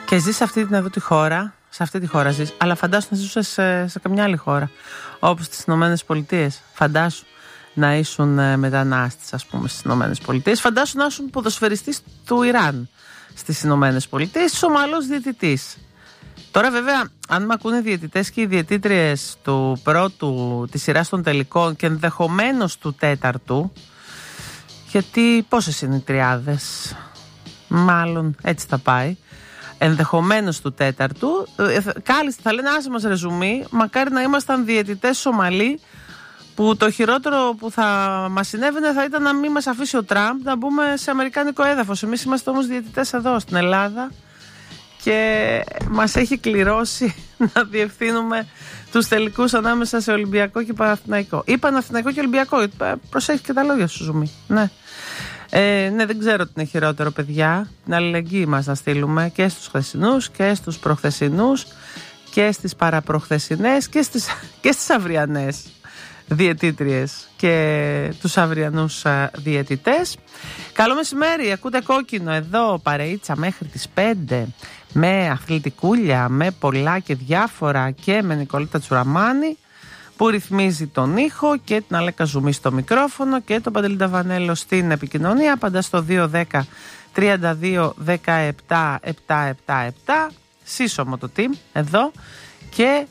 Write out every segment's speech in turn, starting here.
Και ζεις σε αυτή την εδώ τη χώρα, σε αυτή τη χώρα ζεις, αλλά φαντάσου να ζούσες σε καμιά άλλη χώρα, όπως στις Ηνωμένες Πολιτείες. Φαντάσου να ήσουν μετανάστης, ας πούμε, στις Ηνωμένες Πολιτείες. Φαντάσου να ήσουν ποδοσφαιριστής του Ιράν στις Ηνωμένες Πολιτείες, Σομαλός διαιτητής. Τώρα βέβαια, αν με ακούνε οι διαιτητές και οι διαιτήτριες του πρώτου, της σειράς των τελικών και ενδεχομένως του τέταρτου, γιατί πόσες είναι οι τριάδες, μάλλον έτσι θα πάει, ενδεχομένως του τέταρτου, κάλλιστα θα λένε άσε μας ρεζουμί, μακάρι να ήμασταν διαιτητές Σομαλοί, που το χειρότερο που θα μας συνέβαινε θα ήταν να μην μας αφήσει ο Τραμπ να μπούμε σε αμερικάνικο έδαφος. Εμείς είμαστε όμως διαιτητές εδώ στην Ελλάδα και μας έχει κληρώσει να διευθύνουμε τους τελικούς ανάμεσα σε Ολυμπιακό και Παναθηναϊκό. Ή Παναθηναϊκό και Ολυμπιακό, προσέχει και τα λόγια σου, Ζουμί. Ναι. Ναι, δεν ξέρω τι είναι χειρότερο, παιδιά. Την αλληλεγγύη μας να στείλουμε και στους χθεσινούς και στους προχθεσινούς και στις παραπροχθεσινές και στις αυριανές διαιτήτριες και τους αυριανούς διαιτητές. Καλό μεσημέρι, ακούτε Κόκκινο εδώ, παρεΐτσα μέχρι τις 5 με αθλητικούλια, με πολλά και διάφορα και με Νικολίτα Τσουραμάνη που ρυθμίζει τον ήχο και την Αλέκα Ζουμή στο μικρόφωνο και τον Παντελή Νταβανέλο στην επικοινωνία, πάντα στο 210 32 17 777, σύσσωμο το team εδώ και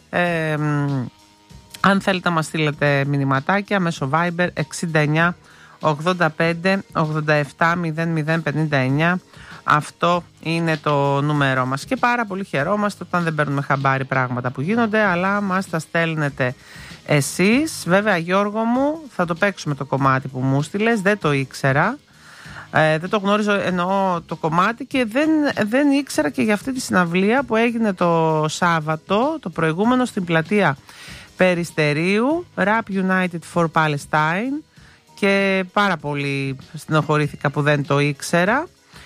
αν θέλετε να μας στείλετε μηνυματάκια μέσω Viber 69 85 87 0059. Αυτό είναι το νούμερό μας και πάρα πολύ χαιρόμαστε όταν δεν παίρνουμε χαμπάρι πράγματα που γίνονται, αλλά μας τα στέλνετε εσείς. Βέβαια, Γιώργο μου, θα το παίξουμε το κομμάτι που μου στείλες, δεν το ήξερα, δεν το γνώριζω, εννοώ το κομμάτι, και δεν ήξερα και για αυτή τη συναυλία που έγινε το Σάββατο το προηγούμενο στην πλατεία Περιστερίου, Rap United for Palestine, και πάρα πολύ στενοχωρήθηκα που δεν το ήξερα.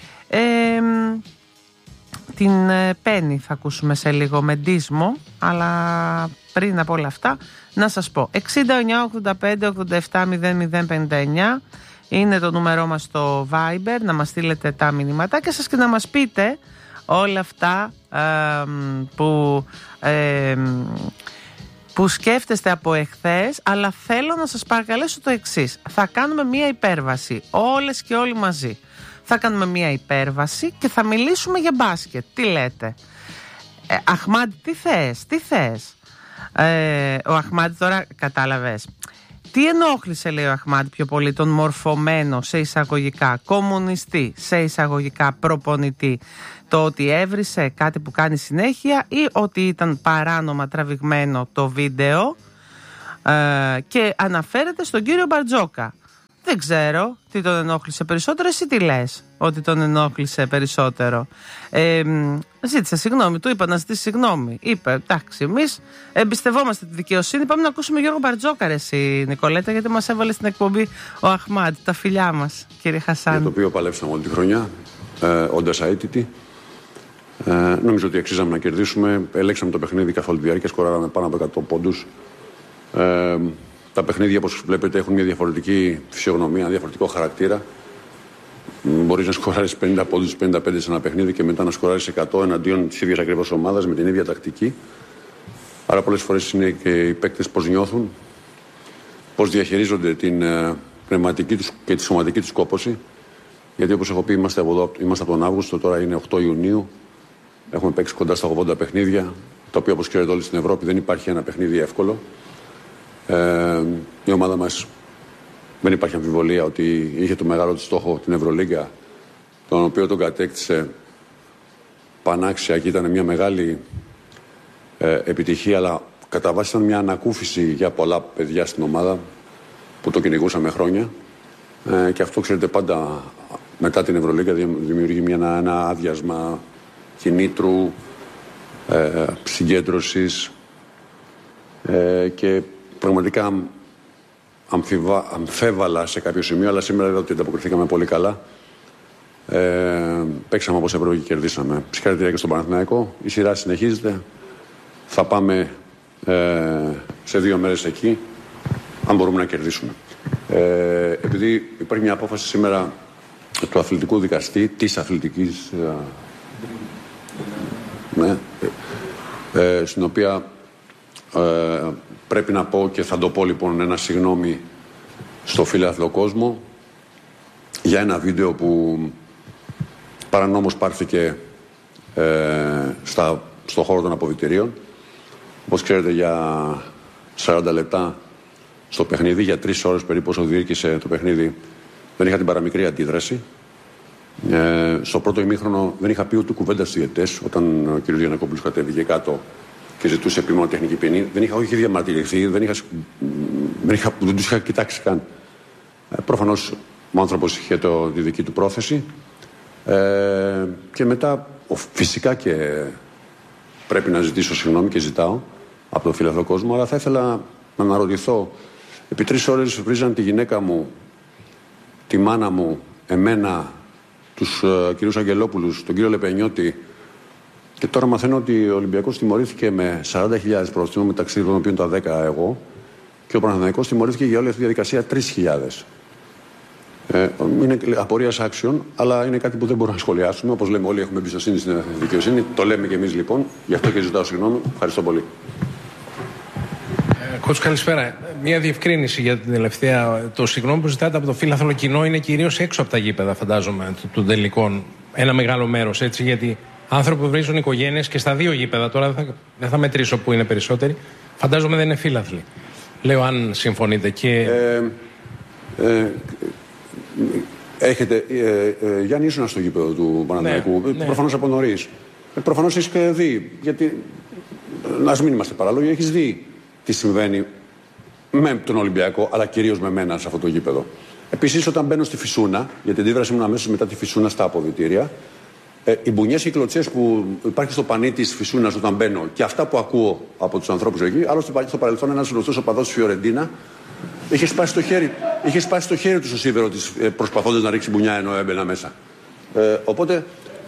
Την Πέννη θα ακούσουμε σε λίγο με ντύσμο, αλλά πριν από όλα αυτά να σας πω 69 85 87 0059 είναι το νούμερό μας στο Viber, να μας στείλετε τα μηνυματάκια σας και να μας πείτε όλα αυτά που σκέφτεστε από εχθές, αλλά θέλω να σας παρακαλέσω το εξής. Θα κάνουμε μία υπέρβαση, όλες και όλοι μαζί. Θα κάνουμε μία υπέρβαση και θα μιλήσουμε για μπάσκετ. Τι λέτε? Αχμάντη, τι θες? Ο Αχμάντη τώρα κατάλαβες. Τι ενόχλησε, λέει ο Αχμάντη, πιο πολύ? Τον μορφωμένο σε εισαγωγικά κομμουνιστή, σε εισαγωγικά προπονητή? Το ότι έβρισε κάτι που κάνει συνέχεια ή ότι ήταν παράνομα τραβηγμένο το βίντεο? Και αναφέρεται στον κύριο Μπαρτζόκα. Δεν ξέρω τι τον ενόχλησε περισσότερο. Εσύ τι λες ότι τον ενόχλησε περισσότερο? Ζήτησε συγγνώμη, του είπα να ζητήσει συγγνώμη. Είπε, εντάξει, εμείς εμπιστευόμαστε τη δικαιοσύνη. Πάμε να ακούσουμε Γιώργο Μπαρτζόκα, ρε εσύ, Νικολέτα, γιατί μας έβαλε στην εκπομπή ο Αχμάτ. Τα φιλιά μας, κύριε Χασάν. Για το οποίο παλέψαμε όλη τη χρονιά, όντας αίτητοι. Νομίζω ότι αξίζαμε να κερδίσουμε. Ελέγξαμε το παιχνίδι καθ' όλη τη διάρκεια, σκοράραμε πάνω από 100 πόντους. Τα παιχνίδια, όπως βλέπετε, έχουν μια διαφορετική φυσιογνωμία, ένα διαφορετικό χαρακτήρα. Μπορείς να σκοράρεις 50 πόντους, 55 σε ένα παιχνίδι και μετά να σκοράρεις 100 εναντίον της ίδιας ακριβώς ομάδας με την ίδια τακτική. Άρα πολλές φορές είναι και οι παίκτες πώς νιώθουν, πώς διαχειρίζονται την πνευματική τους και τη σωματική τους κόπωση. Γιατί όπως έχω πει, είμαστε από τον Αύγουστο, τώρα είναι 8 Ιουνίου. Έχουμε παίξει κοντά στα 80 παιχνίδια, τα οποία, όπως ξέρετε όλοι στην Ευρώπη, δεν υπάρχει ένα παιχνίδι εύκολο. Η ομάδα μας, δεν υπάρχει αμφιβολία ότι είχε το μεγάλο της στόχο την Ευρωλίγκα, τον οποίο τον κατέκτησε πανάξια και ήταν μια μεγάλη επιτυχία, αλλά κατά βάση ήταν μια ανακούφιση για πολλά παιδιά στην ομάδα που το κυνηγούσαμε χρόνια, και αυτό, ξέρετε, πάντα μετά την Ευρωλίγκα δημιουργεί ένα άδειασμα κινήτρου, συγκέντρωσης, και πραγματικά αμφέβαλα σε κάποιο σημείο, αλλά σήμερα είδα ότι ανταποκριθήκαμε πολύ καλά. Παίξαμε όπως έπρεπε και κερδίσαμε. Συγχαρητήρια και στον Παναθηναϊκό. Η σειρά συνεχίζεται. Θα πάμε σε 2 μέρες εκεί, αν μπορούμε να κερδίσουμε. Επειδή υπάρχει μια απόφαση σήμερα του αθλητικού δικαστή, της αθλητικής Ναι, στην οποία πρέπει να πω και θα το πω λοιπόν ένα συγγνώμη στο φιλάθλο κόσμο για ένα βίντεο που παρανόμως πάρθηκε στο χώρο των αποδυτηρίων. Όπως ξέρετε, για 40 λεπτά στο παιχνίδι, για 3 ώρες περίπου όσο διήρκησε το παιχνίδι, δεν είχα την παραμικρή αντίδραση. Στο πρώτο ημίχρονο δεν είχα πει ούτε κουβέντα στους διαιτητές, όταν ο κ. Γιαννακόπουλος κατέβηκε κάτω και ζητούσε επίμονο τεχνική ποινή. Δεν είχα όχι διαμαρτυρηθεί, δεν τους είχα κοιτάξει καν. Προφανώς ο άνθρωπος είχε τη δική του πρόθεση. Και μετά φυσικά και πρέπει να ζητήσω συγγνώμη και ζητάω από τον φιλαθλό κόσμο, αλλά θα ήθελα να αναρωτηθώ. Επί 3 ώρες βρίζαν τη γυναίκα μου, τη μάνα μου, εμένα, τους κυρίους Αγγελόπουλους, τον κύριο Λεπενιώτη, και τώρα μαθαίνω ότι ο Ολυμπιακός τιμωρήθηκε με 40.000 πρόστιμο, μεταξύ των οποίων τα 10 εγώ, και ο Παναθηναϊκός τιμωρήθηκε για όλη αυτή τη διαδικασία 3.000. Είναι απορίας άξιων, αλλά είναι κάτι που δεν μπορούμε να σχολιάσουμε. Όπως λέμε, όλοι έχουμε εμπιστοσύνη στην δικαιοσύνη. Το λέμε και εμείς λοιπόν. Γι' αυτό και ζητάω συγγνώμη. Ευχαριστώ πολύ. Κότσου, καλησπέρα. Μια διευκρίνηση για την τελευταία. Το συγγνώμη που ζητάτε από το φιλάθλο κοινό είναι κυρίως έξω από τα γήπεδα, φαντάζομαι, των τελικών. Ένα μεγάλο μέρος, έτσι, γιατί άνθρωποι που βρίσκουν οικογένειες και στα 2 γήπεδα, τώρα δεν θα μετρήσω που είναι περισσότεροι, φαντάζομαι δεν είναι φίλαθλοι. Λέω αν συμφωνείτε. Και... Έχετε, Γιάννη, ήσουν στο γήπεδο του Παναθηναϊκού. Ναι. Προφανώς από νωρίς. Προφανώς έχεις και δει. Γιατί, ας μην είμαστε παράλογοι, έχεις δει τι συμβαίνει με τον Ολυμπιακό, αλλά κυρίως με μένα σε αυτό το γήπεδο. Επίσης, όταν μπαίνω στη Φυσούνα, για την αντίδραση μου αμέσως μετά τη Φυσούνα στα αποδυτήρια, οι μπουνιές και οι κλωτσίες που υπάρχει στο πανί της Φυσούνας όταν μπαίνω και αυτά που ακούω από τους ανθρώπους εκεί, άλλωστε στο παρελθόν ένας γνωστός οπαδός της Φιωρεντίνα είχε σπάσει το χέρι του στο σίδερο της προσπαθώντας να ρίξει μπουνιά ενώ έμπαινα μέσα. Οπότε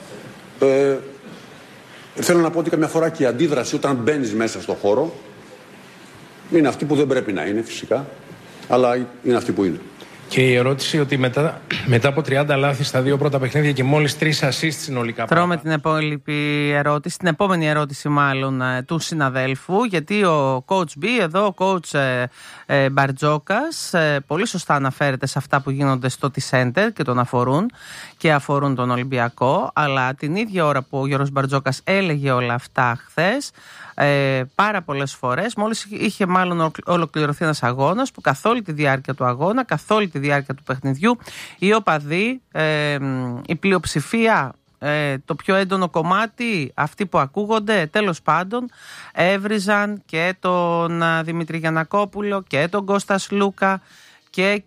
θέλω να πω ότι καμιά φορά και η αντίδραση όταν μπαίνεις μέσα στο χώρο είναι αυτή που δεν πρέπει να είναι φυσικά, αλλά είναι αυτή που είναι. Και η ερώτηση ότι μετά από 30 λάθη στα 2 πρώτα παιχνίδια και μόλις 3 assist συνολικά. Τρώμε την επόμενη ερώτηση μάλλον του συναδέλφου, γιατί ο coach B εδώ, ο coach Μπαρτζόκας, πολύ σωστά αναφέρεται σε αυτά που γίνονται στο T-Center και τον αφορούν και αφορούν τον Ολυμπιακό, αλλά την ίδια ώρα που ο Γιώργος Μπαρτζόκας έλεγε όλα αυτά χθες, πάρα πολλές φορές, μόλις είχε μάλλον ολοκληρωθεί ένας αγώνας που καθ' όλη τη διάρκεια του αγώνα, καθ' όλη τη διάρκεια του παιχνιδιού, οι οπαδοί, η πλειοψηφία, το πιο έντονο κομμάτι, αυτοί που ακούγονται, τέλος πάντων, έβριζαν και τον Δημήτρη Γιαννακόπουλο και τον Κώστα Σλούκα και.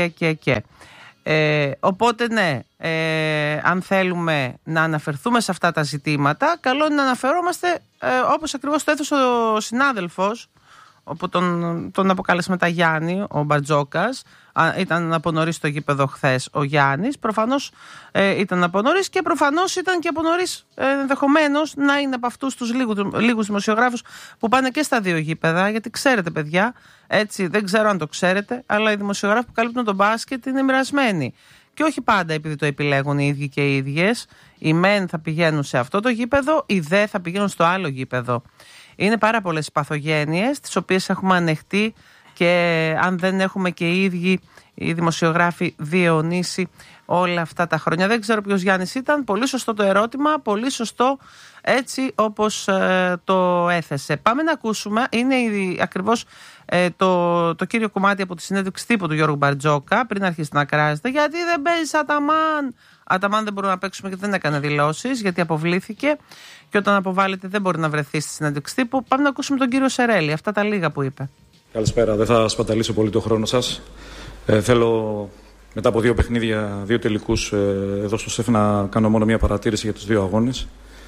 Οπότε ναι, αν θέλουμε να αναφερθούμε σε αυτά τα ζητήματα, καλό είναι να αναφερόμαστε όπως ακριβώς το έθεσε ο συνάδελφος, όπου τον αποκάλεσε μετά Γιάννη, ο Μπαρτζόκας. Ήταν από νωρίς στο γήπεδο χθες ο Γιάννης. Προφανώς ήταν από νωρίς και προφανώς ήταν και από νωρίς ενδεχομένως να είναι από αυτούς τους λίγους δημοσιογράφους που πάνε και στα 2 γήπεδα. Γιατί ξέρετε, παιδιά, έτσι δεν ξέρω αν το ξέρετε, αλλά οι δημοσιογράφοι που καλύπτουν τον μπάσκετ είναι μοιρασμένοι. Και όχι πάντα επειδή το επιλέγουν οι ίδιοι και οι ίδιες. Οι μεν θα πηγαίνουν σε αυτό το γήπεδο, οι δε θα πηγαίνουν στο άλλο γήπεδο. Είναι πάρα πολλές οι παθογένειες τις οποίες έχουμε ανεχτεί και αν δεν έχουμε και οι ίδιοι οι δημοσιογράφοι διαιωνίσει όλα αυτά τα χρόνια. Δεν ξέρω ποιος Γιάννης ήταν. Πολύ σωστό το ερώτημα, πολύ σωστό έτσι όπως το έθεσε. Πάμε να ακούσουμε, είναι ακριβώς το κύριο κομμάτι από τη συνέντευξη τύπου του Γιώργου Μπαρτζόκα, πριν αρχίσει να κράζεται, γιατί δεν παίζει Αταμάν. Αταμάν δεν μπορούμε να παίξουμε γιατί δεν έκανε δηλώσεις, γιατί αποβλήθηκε και όταν αποβάλλεται δεν μπορεί να βρεθεί στη συνέντευξη τύπου. Πάμε να ακούσουμε τον κύριο Σερέλη, αυτά τα λίγα που είπε. Καλησπέρα, δεν θα σπαταλήσω πολύ το χρόνο σας. Θέλω μετά από 2 παιχνίδια, 2 τελικούς εδώ στο ΣΕΦ να κάνω μόνο μία παρατήρηση για τους 2 αγώνες.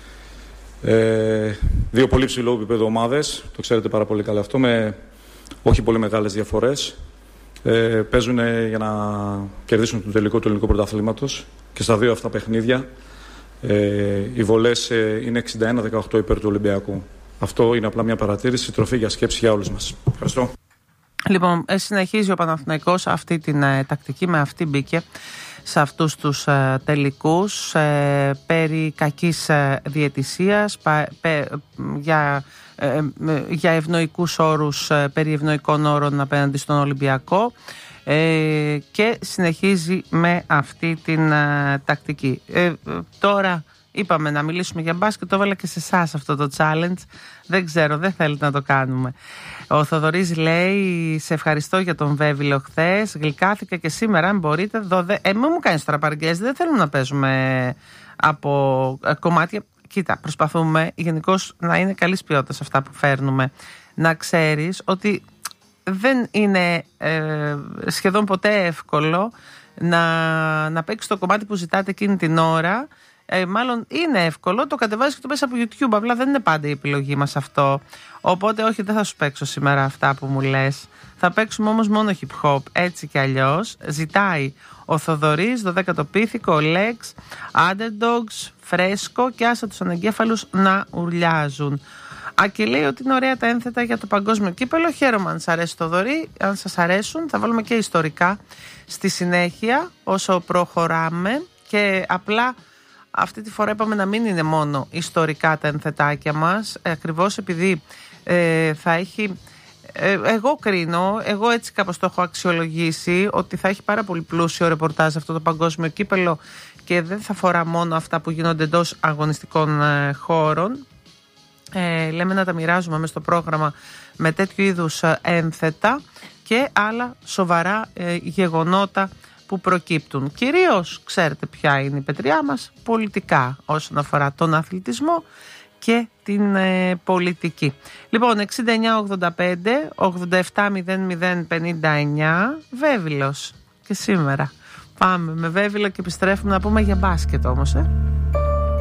2 πολύ ψηλό επίπεδο ομάδες, το ξέρετε πάρα πολύ καλά αυτό, με όχι πολύ μεγάλες διαφορές. Παίζουν για να κερδίσουν το τελικό του ελληνικού πρωταθλήματος και στα 2 αυτά παιχνίδια οι βολές είναι 61-18 υπέρ του Ολυμπιακού. Αυτό είναι απλά μια παρατήρηση, τροφή για σκέψη για όλους μας. Ευχαριστώ. Λοιπόν, συνεχίζει ο Παναθηναϊκός αυτή την τακτική, με αυτή μπήκε σε αυτούς τους τελικούς περί κακής διαιτησίας, για ευνοϊκούς όρους, περί ευνοϊκών όρων απέναντι στον Ολυμπιακό, και συνεχίζει με αυτή την τακτική. Τώρα είπαμε να μιλήσουμε για μπάσκετ, το έβαλα και σε εσάς αυτό το challenge. Δεν ξέρω, δεν θέλετε να το κάνουμε. Ο Θοδωρής λέει: σε ευχαριστώ για τον Βέβυλο χθες. Γλυκάθηκα και σήμερα, αν μπορείτε. Μην μου κάνεις τώρα παραγγελίες, δεν θέλουμε να παίζουμε από κομμάτια. Κοίτα, προσπαθούμε γενικώς να είναι καλής ποιότητας αυτά που φέρνουμε. Να ξέρεις ότι δεν είναι σχεδόν ποτέ εύκολο να παίξεις το κομμάτι που ζητάτε εκείνη την ώρα. Μάλλον είναι εύκολο, το κατεβάζεις και το πες από YouTube, απλά δεν είναι πάντα η επιλογή μας αυτό. Οπότε όχι, δεν θα σου παίξω σήμερα αυτά που μου λες. Θα παίξουμε όμως μόνο hip hop, έτσι κι αλλιώς. Ζητάει ο Θοδωρής, 12ο πίθηκο, ο Lex, Underdogs, Φρέσκο και άσε τους ανεγκέφαλους να ουρλιάζουν. Και λέει ότι είναι ωραία τα ένθετα για το παγκόσμιο κύπελο. Χαίρομαι αν σας αρέσει το Θοδωρή. Αν σας αρέσουν, θα βάλουμε και ιστορικά στη συνέχεια όσο προχωράμε. Και απλά αυτή τη φορά είπαμε να μην είναι μόνο ιστορικά τα ενθετάκια μας, ακριβώς επειδή θα έχει, εγώ κρίνω, εγώ έτσι κάπως το έχω αξιολογήσει, ότι θα έχει πάρα πολύ πλούσιο ρεπορτάζ αυτό το παγκόσμιο κύπελο και δεν θα αφορά μόνο αυτά που γίνονται εντός αγωνιστικών χώρων. Λέμε να τα μοιράζουμε μες στο πρόγραμμα με τέτοιου είδους ένθετα και άλλα σοβαρά γεγονότα που προκύπτουν. Κυρίως ξέρετε ποια είναι η πετριά μας, πολιτικά, όσον αφορά τον αθλητισμό και την πολιτική. Λοιπόν, 69-85, 87-00-59, Βέβυλος και σήμερα. Πάμε με Βέβυλο και επιστρέφουμε να πούμε για μπάσκετ όμως,